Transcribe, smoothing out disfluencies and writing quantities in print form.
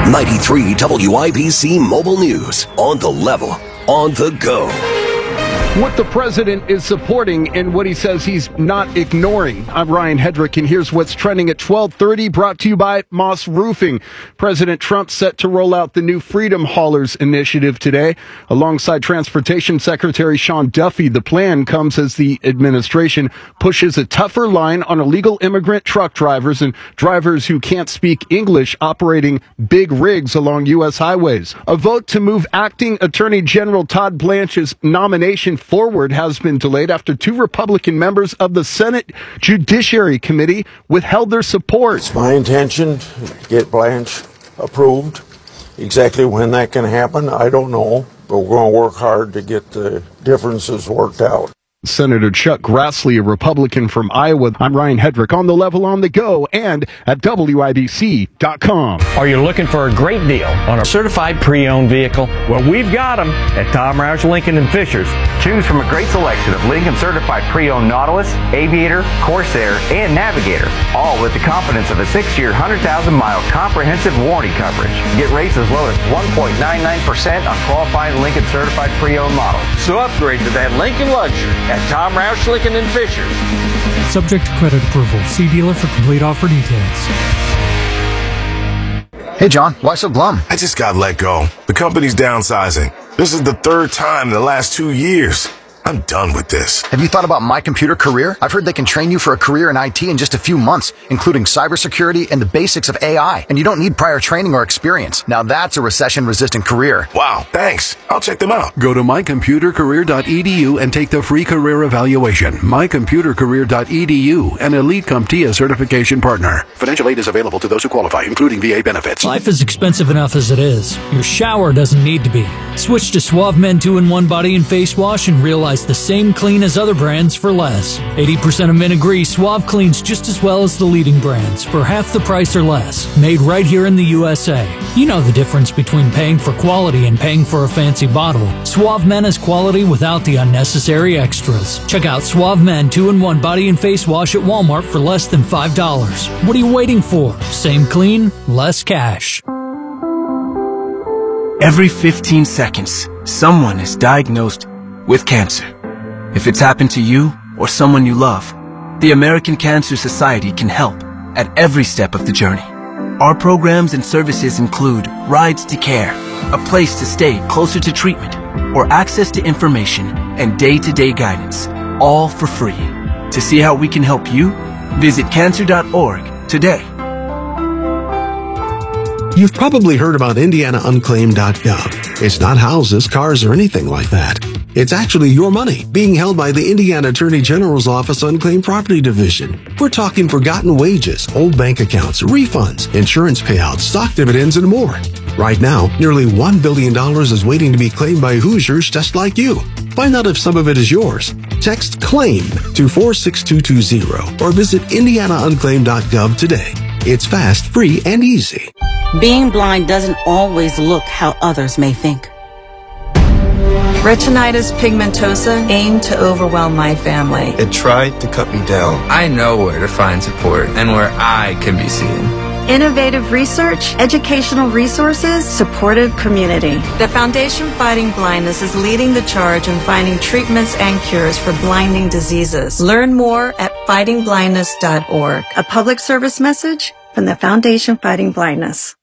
93 WIBC Mobile News. On the level, on the go. What the president is supporting and what he says he's not ignoring. I'm Ryan Hedrick, and here's what's trending at 12:30, brought to you by Moss Roofing. President Trump set to roll out the new Freedom Haulers initiative today, alongside Transportation Secretary Sean Duffy. The plan comes as the administration pushes a tougher line on illegal immigrant truck drivers and drivers who can't speak English operating big rigs along U.S. highways. A vote to move acting Attorney General Todd Blanche's nomination forward has been delayed after two Republican members of the Senate Judiciary Committee withheld their support. It's my intention to get Blanche approved. Exactly when that can happen, I don't know, but we're going to work hard to get the differences worked out. Senator Chuck Grassley, a Republican from Iowa. I'm Ryan Hedrick, on the level, on the go, and at WIBC.com. Are you looking for a great deal on a certified pre-owned vehicle? Well, we've got them at Tom Roush Lincoln and Fishers. Choose from a great selection of Lincoln certified pre-owned Nautilus, Aviator, Corsair, and Navigator, all with the confidence of a 6-year, 100,000-mile comprehensive warranty coverage. Get rates as low as 1.99% on qualifying Lincoln certified pre-owned models. So upgrade to that Lincoln luxury at Tom Roush Lincoln and Fishers. Subject to credit approval. See dealer for complete offer details. Hey John, why so glum? I just got let go. The company's downsizing. This is the third time in the last 2 years. I'm done with this. Have you thought about My Computer Career? I've heard they can train you for a career in IT in just a few months, including cybersecurity and the basics of AI. And you don't need prior training or experience. Now that's a recession-resistant career. Wow, thanks. I'll check them out. Go to mycomputercareer.edu and take the free career evaluation. mycomputercareer.edu, an Elite CompTIA certification partner. Financial aid is available to those who qualify, including VA benefits. Life is expensive enough as it is. Your shower doesn't need to be. Switch to Suave Men 2-in-1 Body and Face Wash and realize the same clean as other brands for less. 80% of men agree Suave cleans just as well as the leading brands for half the price or less. Made right here in the USA. You know the difference between paying for quality and paying for a fancy bottle. Suave Men is quality without the unnecessary extras. Check out Suave Men 2-in-1 Body and Face Wash at Walmart for less than $5. What are you waiting for? Same clean, less cash. Every 15 seconds, someone is diagnosed with cancer. If it's happened to you or someone you love, the American Cancer Society can help at every step of the journey. Our programs and services include rides to care, a place to stay closer to treatment, or access to information and day-to-day guidance, all for free. To see how we can help you, visit cancer.org today. You've probably heard about IndianaUnclaimed.gov. It's not houses, cars, or anything like that. It's actually your money being held by the Indiana Attorney General's Office Unclaimed Property Division. We're talking forgotten wages, old bank accounts, refunds, insurance payouts, stock dividends, and more. Right now, nearly $1 billion is waiting to be claimed by Hoosiers just like you. Find out if some of it is yours. Text CLAIM to 46220 or visit IndianaUnclaimed.gov today. It's fast, free, and easy. Being blind doesn't always look how others may think. Retinitis pigmentosa aimed to overwhelm my family. It tried to cut me down. I know where to find support and where I can be seen. Innovative research, educational resources, supportive community. The Foundation Fighting Blindness is leading the charge in finding treatments and cures for blinding diseases. Learn more at fightingblindness.org. A public service message from the Foundation Fighting Blindness.